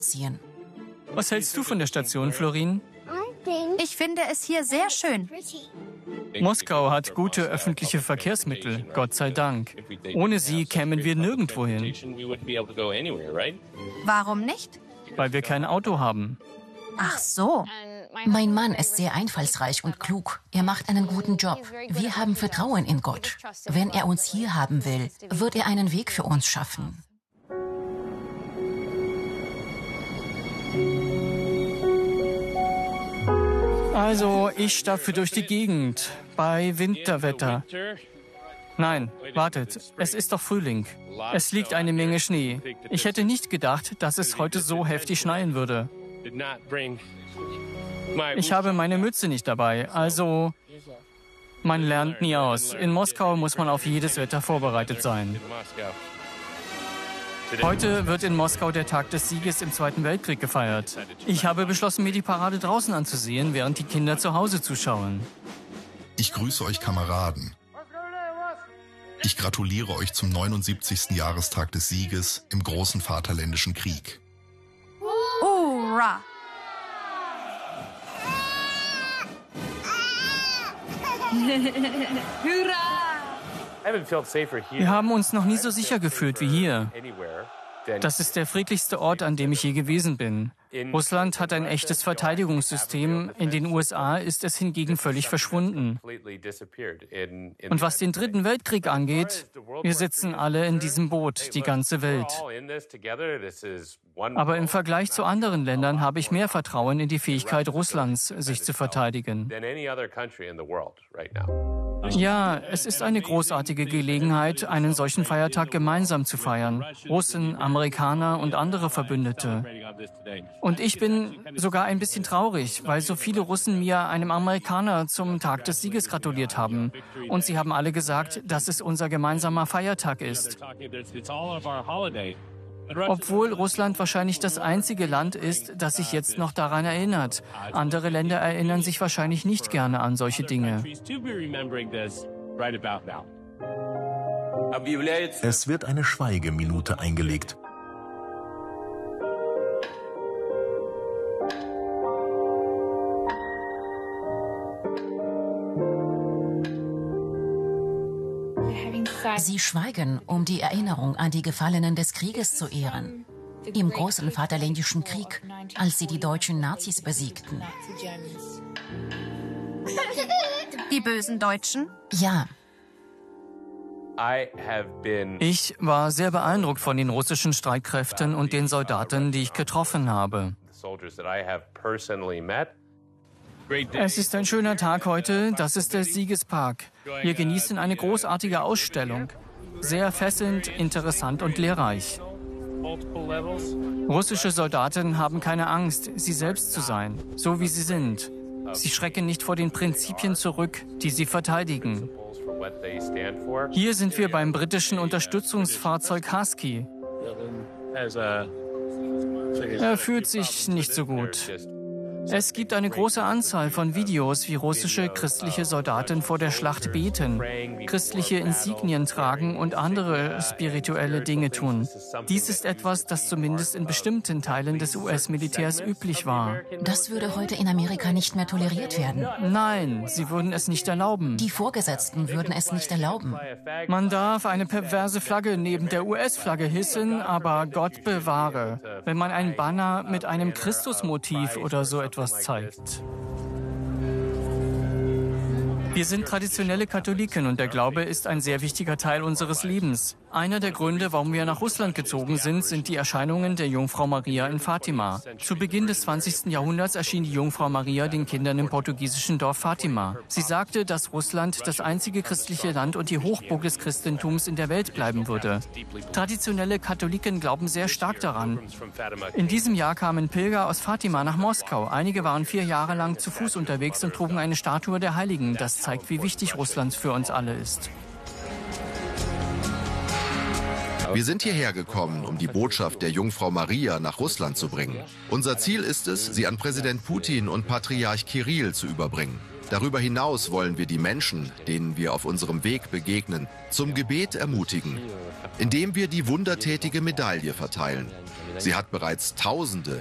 ziehen. Was hältst du von der Station, Florin? Ich finde es hier sehr schön. Moskau hat gute öffentliche Verkehrsmittel, Gott sei Dank. Ohne sie kämen wir nirgendwo hin, Warum nicht? weil wir kein Auto haben. Ach so. Mein Mann ist sehr einfallsreich und klug. Er macht einen guten Job. Wir haben Vertrauen in Gott. Wenn er uns hier haben will, wird er einen Weg für uns schaffen. Also, ich stapfe durch die Gegend bei Winterwetter. Nein, wartet, es ist doch Frühling. Es liegt eine Menge Schnee. Ich hätte nicht gedacht, dass es heute so heftig schneien würde. Ich habe meine Mütze nicht dabei, also man lernt nie aus. In Moskau muss man auf jedes Wetter vorbereitet sein. Heute wird in Moskau der Tag des Sieges im Zweiten Weltkrieg gefeiert. Ich habe beschlossen, mir die Parade draußen anzusehen, während die Kinder zu Hause zuschauen. Ich grüße euch, Kameraden. Ich gratuliere euch zum 79. Jahrestag des Sieges im großen Vaterländischen Krieg. Hurra! Wir haben uns noch nie so sicher gefühlt wie hier. Das ist der friedlichste Ort, an dem ich je gewesen bin. Russland hat ein echtes Verteidigungssystem, in den USA ist es hingegen völlig verschwunden. Und was den Dritten Weltkrieg angeht, wir sitzen alle in diesem Boot, die ganze Welt. Aber im Vergleich zu anderen Ländern habe ich mehr Vertrauen in die Fähigkeit Russlands, sich zu verteidigen. Ja, es ist eine großartige Gelegenheit, einen solchen Feiertag gemeinsam zu feiern. Russen, Amerikaner und andere Verbündete. Und ich bin sogar ein bisschen traurig, weil so viele Russen mir, einem Amerikaner, zum Tag des Sieges gratuliert haben. Und sie haben alle gesagt, dass es unser gemeinsamer Feiertag ist. Obwohl Russland wahrscheinlich das einzige Land ist, das sich jetzt noch daran erinnert. Andere Länder erinnern sich wahrscheinlich nicht gerne an solche Dinge. Es wird eine Schweigeminute eingelegt. Sie schweigen, um die Erinnerung an die Gefallenen des Krieges zu ehren. Im großen Vaterländischen Krieg, als sie die deutschen Nazis besiegten. Die bösen Deutschen? Ja, Ich war sehr beeindruckt von den russischen Streitkräften und den Soldaten, die ich getroffen habe. Es ist ein schöner Tag heute, das ist der Siegespark. Wir genießen eine großartige Ausstellung. Sehr fesselnd, interessant und lehrreich. Russische Soldaten haben keine Angst, sie selbst zu sein, so wie sie sind. Sie schrecken nicht vor den Prinzipien zurück, die sie verteidigen. Hier sind wir beim britischen Unterstützungsfahrzeug Husky. Er fühlt sich nicht so gut. Es gibt eine große Anzahl von Videos, wie russische christliche Soldaten vor der Schlacht beten, christliche Insignien tragen und andere spirituelle Dinge tun. Dies ist etwas, das zumindest in bestimmten Teilen des US-Militärs üblich war. das würde heute in Amerika nicht mehr toleriert werden. Nein, sie würden es nicht erlauben. Die Vorgesetzten würden es nicht erlauben. Man darf eine perverse Flagge neben der US-Flagge hissen, aber Gott bewahre, wenn man ein Banner mit einem Christusmotiv oder so etwas zeigt. Wir sind traditionelle Katholiken und der Glaube ist ein sehr wichtiger Teil unseres Lebens. Einer der Gründe, warum wir nach Russland gezogen sind die Erscheinungen der Jungfrau Maria in Fatima. Zu Beginn des 20. Jahrhunderts erschien die Jungfrau Maria den Kindern im portugiesischen Dorf Fatima. Sie sagte, dass Russland das einzige christliche Land und die Hochburg des Christentums in der Welt bleiben würde. Traditionelle Katholiken glauben sehr stark daran. In diesem Jahr kamen Pilger aus Fatima nach Moskau. Einige waren 4 Jahre lang zu Fuß unterwegs und trugen eine Statue der Heiligen. Das zeigt, wie wichtig Russland für uns alle ist. Wir sind hierher gekommen, um die Botschaft der Jungfrau Maria nach Russland zu bringen. Unser Ziel ist es, sie an Präsident Putin und Patriarch Kirill zu überbringen. Darüber hinaus wollen wir die Menschen, denen wir auf unserem Weg begegnen, zum Gebet ermutigen, indem wir die wundertätige Medaille verteilen. Sie hat bereits Tausende